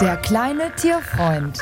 Der kleine Tierfreund.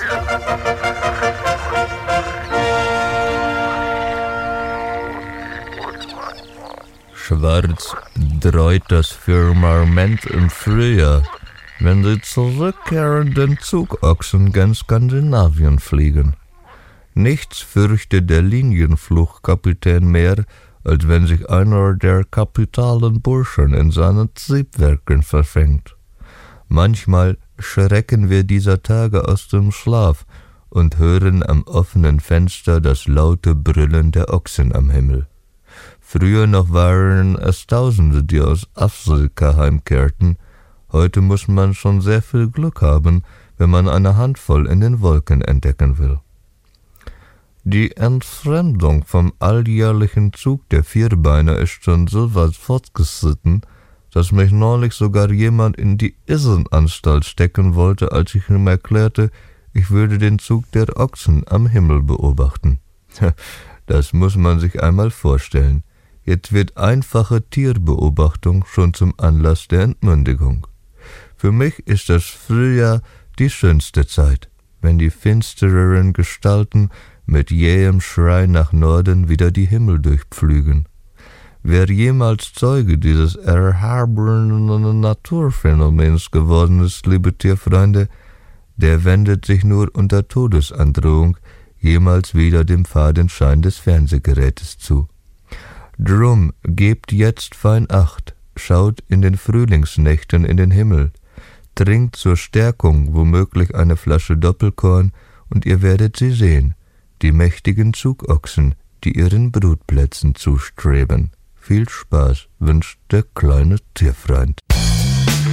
Schwarz dreut das Firmament im Frühjahr, wenn die zurückkehrenden Zugochsen gen Skandinavien fliegen. Nichts fürchtet der Linienflugkapitän mehr, als wenn sich einer der kapitalen Burschen in seinen Triebwerken verfängt. Manchmal schrecken wir dieser Tage aus dem Schlaf und hören am offenen Fenster das laute Brüllen der Ochsen am Himmel. Früher noch waren es Tausende, die aus Afrika heimkehrten. Heute muss man schon sehr viel Glück haben, wenn man eine Handvoll in den Wolken entdecken will. Die Entfremdung vom alljährlichen Zug der Vierbeiner ist schon so weit fortgeschritten, dass mich neulich sogar jemand in die Irrenanstalt stecken wollte, als ich ihm erklärte, ich würde den Zug der Ochsen am Himmel beobachten. Das muss man sich einmal vorstellen. Jetzt wird einfache Tierbeobachtung schon zum Anlass der Entmündigung. Für mich ist das Frühjahr die schönste Zeit, wenn die finstereren Gestalten mit jähem Schrei nach Norden wieder die Himmel durchpflügen. Wer jemals Zeuge dieses erhabenen Naturphänomens geworden ist, liebe Tierfreunde, der wendet sich nur unter Todesandrohung jemals wieder dem Fadenschein des Fernsehgerätes zu. Drum gebt jetzt fein Acht, schaut in den Frühlingsnächten in den Himmel, trinkt zur Stärkung womöglich eine Flasche Doppelkorn und ihr werdet sie sehen, die mächtigen Zugochsen, die ihren Brutplätzen zustreben. Viel Spaß wünscht der kleine Tierfreund.